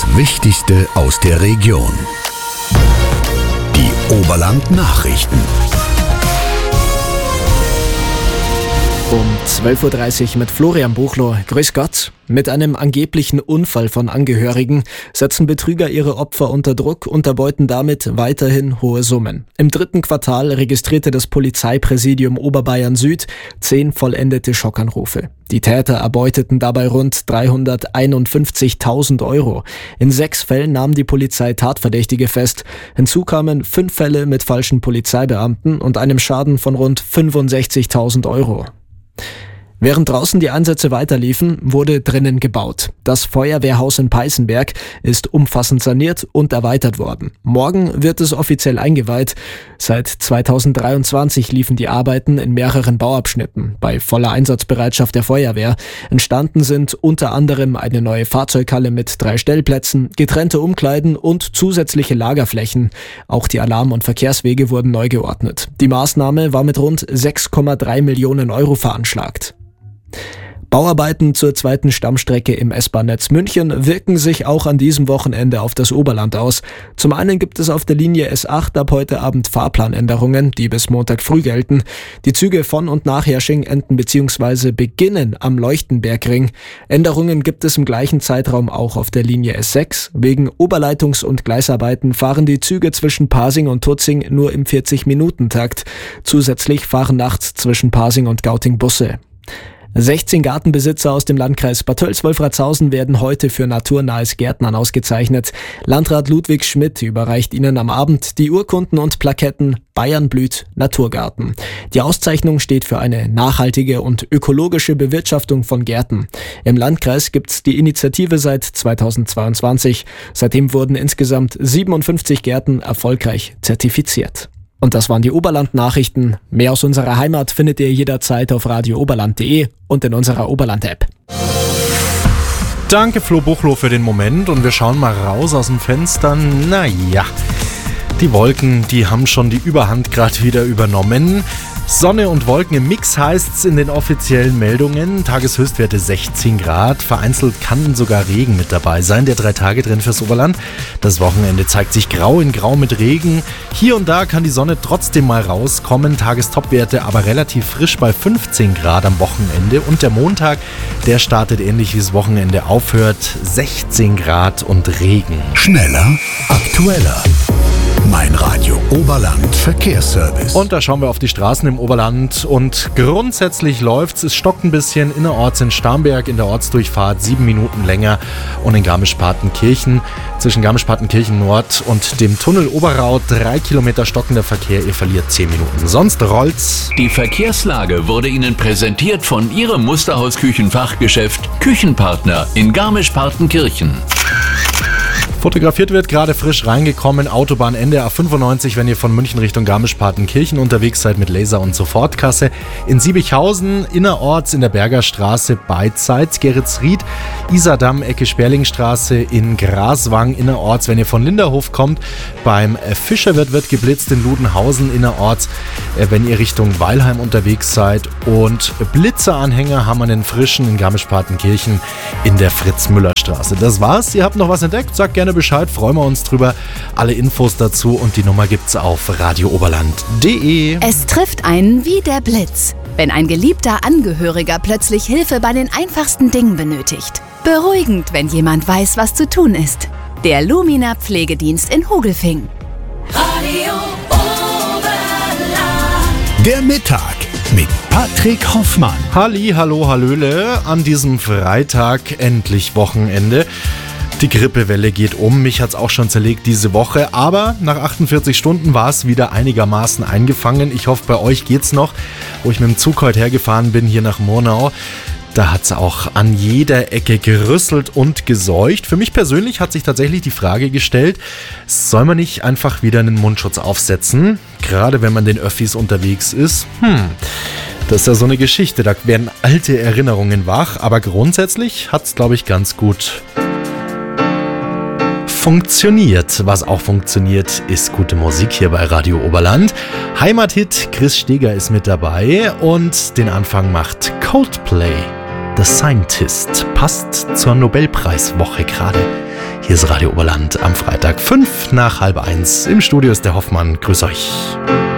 Wichtigste aus der Region. Die Oberland-Nachrichten. Um 12.30 Uhr mit Florian Buchloh. Grüß Gott. Mit einem angeblichen Unfall von Angehörigen setzen Betrüger ihre Opfer unter Druck und erbeuten damit weiterhin hohe Summen. Im 3. Quartal registrierte das Polizeipräsidium Oberbayern Süd 10 vollendete Schockanrufe. Die Täter erbeuteten dabei rund 351.000 Euro. In 6 Fällen nahm die Polizei Tatverdächtige fest. Hinzu kamen 5 Fälle mit falschen Polizeibeamten und einem Schaden von rund 65.000 Euro. Während draußen die Einsätze weiterliefen, wurde drinnen gebaut. Das Feuerwehrhaus in Peißenberg ist umfassend saniert und erweitert worden. Morgen wird es offiziell eingeweiht. Seit 2023 liefen die Arbeiten in mehreren Bauabschnitten. Bei voller Einsatzbereitschaft der Feuerwehr entstanden sind unter anderem eine neue Fahrzeughalle mit 3 Stellplätzen, getrennte Umkleiden und zusätzliche Lagerflächen. Auch die Alarm- und Verkehrswege wurden neu geordnet. Die Maßnahme war mit rund 6,3 Millionen Euro veranschlagt. Bauarbeiten zur 2. Stammstrecke im S-Bahn-Netz München wirken sich auch an diesem Wochenende auf das Oberland aus. Zum einen gibt es auf der Linie S8 ab heute Abend Fahrplanänderungen, die bis Montag früh gelten. Die Züge von und nach Hersching enden bzw. beginnen am Leuchtenbergring. Änderungen gibt es im gleichen Zeitraum auch auf der Linie S6. Wegen Oberleitungs- und Gleisarbeiten fahren die Züge zwischen Pasing und Tutzing nur im 40-Minuten-Takt. Zusätzlich fahren nachts zwischen Pasing und Gauting Busse. 16 Gartenbesitzer aus dem Landkreis Bad Tölz-Wolfratshausen werden heute für naturnahes Gärtnern ausgezeichnet. Landrat Ludwig Schmidt überreicht ihnen am Abend die Urkunden und Plaketten Bayern blüht Naturgarten. Die Auszeichnung steht für eine nachhaltige und ökologische Bewirtschaftung von Gärten. Im Landkreis gibt's die Initiative seit 2022. Seitdem wurden insgesamt 57 Gärten erfolgreich zertifiziert. Und das waren die Oberland-Nachrichten. Mehr aus unserer Heimat findet ihr jederzeit auf radiooberland.de und in unserer Oberland-App. Danke Flo Buchloh für den Moment und wir schauen mal raus aus dem Fenster. Naja, die Wolken, die haben schon die Überhand gerade wieder übernommen. Sonne und Wolken im Mix heißt's in den offiziellen Meldungen. Tageshöchstwerte 16 Grad. Vereinzelt kann sogar Regen mit dabei sein. Der 3-Tage-Trend fürs Oberland. Das Wochenende zeigt sich grau in grau mit Regen. Hier und da kann die Sonne trotzdem mal rauskommen. Tagestopwerte aber relativ frisch bei 15 Grad am Wochenende. Und der Montag, der startet ähnlich wie das Wochenende aufhört. 16 Grad und Regen. Schneller, aktueller. Mein Radio Oberland Verkehrsservice. Und da schauen wir auf die Straßen im Oberland und grundsätzlich läuft's. Es stockt ein bisschen innerorts in Starnberg in der Ortsdurchfahrt 7 Minuten länger und in Garmisch-Partenkirchen zwischen Garmisch-Partenkirchen Nord und dem Tunnel Oberrau 3 Kilometer stockender Verkehr. Ihr verliert 10 Minuten. Sonst rollt's. Die Verkehrslage wurde Ihnen präsentiert von Ihrem Musterhaus-Küchenfachgeschäft Küchenpartner in Garmisch-Partenkirchen. Fotografiert wird gerade frisch reingekommen, Autobahnende A95, wenn ihr von München Richtung Garmisch-Partenkirchen unterwegs seid mit Laser- und Sofortkasse. In Siebichhausen, innerorts in der Bergerstraße beidseits, Geretsried, Isardamm, Ecke Sperlingstraße, in Graswang innerorts, wenn ihr von Linderhof kommt. Beim Fischerwirt wird geblitzt in Ludenhausen innerorts, wenn ihr Richtung Weilheim unterwegs seid. Und Blitzeranhänger haben wir einen frischen in Garmisch-Partenkirchen in der Fritz-Müller-Straße. Das war's, ihr habt noch was entdeckt, sagt gerne Bescheid, freuen wir uns drüber. Alle Infos dazu und die Nummer gibt's auf radiooberland.de. Es trifft einen wie der Blitz, wenn ein geliebter Angehöriger plötzlich Hilfe bei den einfachsten Dingen benötigt. Beruhigend, wenn jemand weiß, was zu tun ist. Der Lumina Pflegedienst in Hogelfing. Radio Oberland. Der Mittag mit Patrick Hoffmann. Halli, hallo, hallöle. An diesem Freitag endlich Wochenende. Die Grippewelle geht um, mich hat's auch schon zerlegt diese Woche, aber nach 48 Stunden war es wieder einigermaßen eingefangen. Ich hoffe, bei euch geht's noch. Wo ich mit dem Zug heute hergefahren bin, hier nach Murnau, da hat's auch an jeder Ecke gerüsselt und geseucht. Für mich persönlich hat sich tatsächlich die Frage gestellt, soll man nicht einfach wieder einen Mundschutz aufsetzen? Gerade wenn man den Öffis unterwegs ist. Das ist ja so eine Geschichte, da werden alte Erinnerungen wach, aber grundsätzlich hat's, glaube ich, ganz gut funktioniert. Was auch funktioniert, ist gute Musik hier bei Radio Oberland. Heimathit, Chris Steger ist mit dabei und den Anfang macht Coldplay. The Scientist. Passt zur Nobelpreiswoche gerade. Hier ist Radio Oberland am Freitag 1:05. Im Studio ist der Hoffmann. Grüß euch.